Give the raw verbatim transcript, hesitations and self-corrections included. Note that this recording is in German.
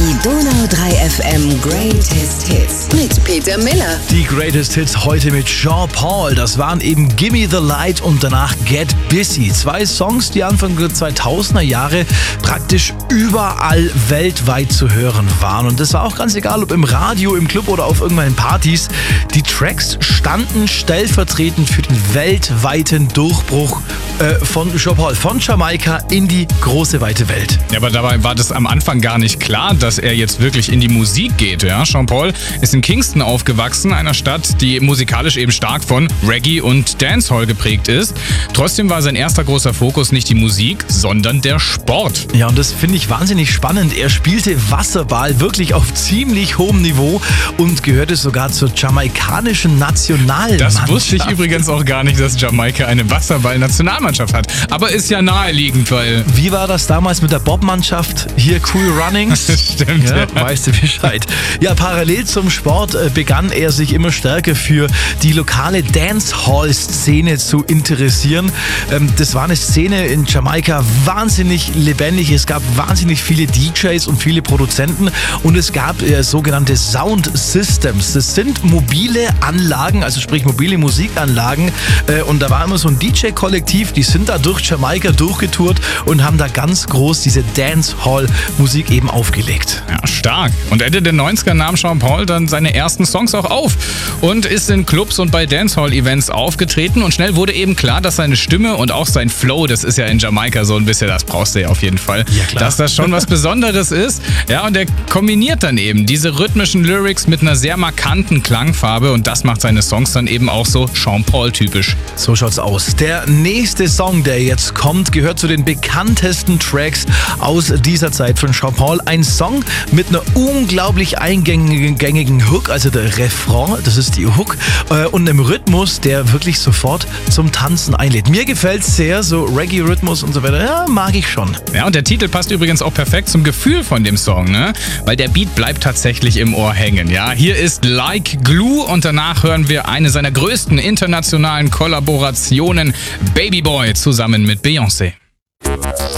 Die Donau drei F M Greatest Hits mit Peter Miller. Die Greatest Hits heute mit Sean Paul. Das waren eben Gimme the Light und danach Get Busy. Zwei Songs, die Anfang der zweitausender Jahre praktisch überall weltweit zu hören waren. Und das war auch ganz egal, ob im Radio, im Club oder auf irgendwelchen Partys. Die Tracks standen stellvertretend für den weltweiten Durchbruch äh, von Sean Paul. Von Jamaika in die große, weite Welt. Ja, aber dabei war das am Anfang gar nicht klar, dass er jetzt wirklich in die Musik geht. Ja? Sean Paul ist in Kingston aufgewachsen, einer Stadt, die musikalisch eben stark von Reggae und Dancehall geprägt ist. Trotzdem war sein erster großer Fokus nicht die Musik, sondern der Sport. Ja, und das finde ich wahnsinnig spannend. Er spielte Wasserball wirklich auf ziemlich hohem Niveau und gehörte sogar zur jamaikanischen Nationalmannschaft. Das wusste ich übrigens auch gar nicht, dass Jamaika eine Wasserball-Nationalmannschaft hat. Aber ist ja naheliegend, weil... Wie war das damals mit der Bob-Mannschaft? Hier Cool Runnings? Stimmt. Ja, weißt du Bescheid. Ja, parallel zum Sport äh, begann er sich immer stärker für die lokale Dancehall-Szene zu interessieren. Ähm, das war eine Szene in Jamaika wahnsinnig lebendig. Es gab wahnsinnig viele D Js und viele Produzenten und es gab äh, sogenannte Sound Systems. Das sind mobile Anlagen, also sprich mobile Musikanlagen. Äh, und da war immer so ein D J-Kollektiv, die sind da durch Jamaika durchgetourt und haben da ganz groß diese Dancehall-Musik eben aufgelegt. Ja, stark. Und Ende der neunziger nahm Sean Paul dann seine ersten Songs auch auf und ist in Clubs und bei Dancehall-Events aufgetreten und schnell wurde eben klar, dass seine Stimme und auch sein Flow, das ist ja in Jamaika so ein bisschen, das brauchst du ja auf jeden Fall, ja, klar. dass das schon was Besonderes ist. Ja, und er kombiniert dann eben diese rhythmischen Lyrics mit einer sehr markanten Klangfarbe und das macht seine Songs dann eben auch so Sean Paul-typisch. So schaut's aus. Der nächste Song, der jetzt kommt, gehört zu den bekanntesten Tracks aus dieser Zeit von Sean Paul. Ein Song mit einer unglaublich eingängigen Hook, also der Refrain, das ist die Hook, äh, und einem Rhythmus, der wirklich sofort zum Tanzen einlädt. Mir gefällt's sehr, so Reggae-Rhythmus und so weiter, ja, mag ich schon. Ja, und der Titel passt übrigens auch perfekt zum Gefühl von dem Song, ne? Weil der Beat bleibt tatsächlich im Ohr hängen, ja? Hier ist Like Glue und danach hören wir eine seiner größten internationalen Kollaborationen, Baby Boy, zusammen mit Beyoncé.